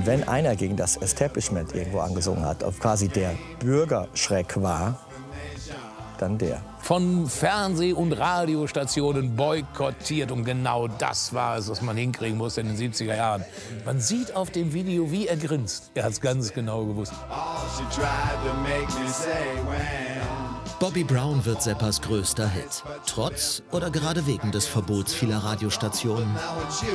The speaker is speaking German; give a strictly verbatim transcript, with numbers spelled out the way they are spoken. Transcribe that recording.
wenn einer gegen das Establishment irgendwo angesungen hat, auf quasi der Bürgerschreck war, dann der. Von Fernseh- und Radiostationen boykottiert. Und genau das war es, was man hinkriegen musste in den siebziger Jahren. Man sieht auf dem Video, wie er grinst. Er hat es ganz genau gewusst. Bobby Brown wird Zappas größter Hit. Trotz oder gerade wegen des Verbots vieler Radiostationen.